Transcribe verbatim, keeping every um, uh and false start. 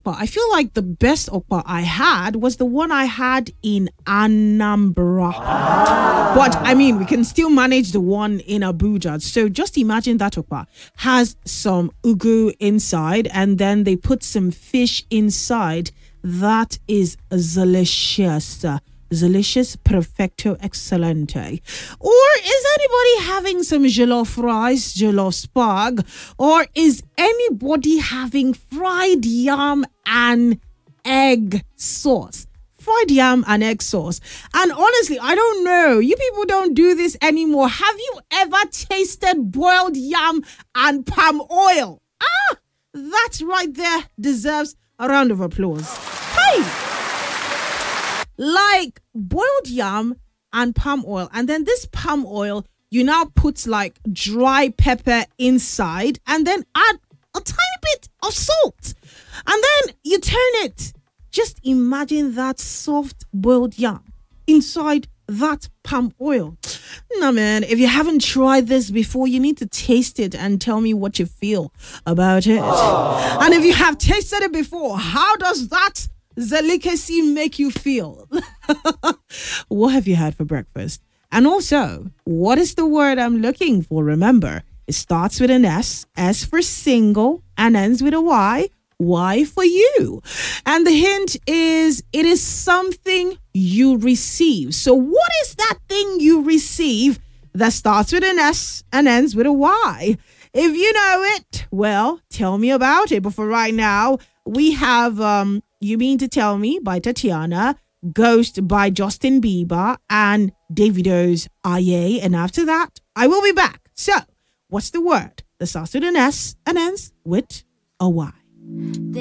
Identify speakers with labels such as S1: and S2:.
S1: But I feel like the best okpa I had was the one I had in Anambra. But I mean, we can still manage the one in Abuja. So just imagine that okpa has some ugu inside and then they put some fish inside. That is delicious. Delicious, perfecto, excelente. Or is anybody having some jollof rice, jollof spag? Or is anybody having fried yam and egg sauce? Fried yam and egg sauce. And honestly, I don't know. You people don't do this anymore. Have you ever tasted boiled yam and palm oil? Ah, that right there deserves a round of applause. Hey! Like boiled yam and palm oil. And then this palm oil, you now put like dry pepper inside and then add a tiny bit of salt. And then you turn it. Just imagine that soft boiled yam inside that palm oil. Nah, man, if you haven't tried this before, you need to taste it and tell me what you feel about it. Aww. And if you have tasted it before, how does that delicacy make you feel? What have you had for breakfast? And also, what is the word I'm looking for? Remember, it starts with an S, S for single, and ends with a Y. Y for you. And the hint is, it is something you receive. So what is that thing you receive that starts with an S and ends with a Y? If you know it, well, tell me about it. But for right now, we have um, You Mean to Tell Me by Tatiana, Ghost by Justin Bieber, and Davido's Aye. And after that, I will be back. So, what's the word that starts with an S and ends with a Y?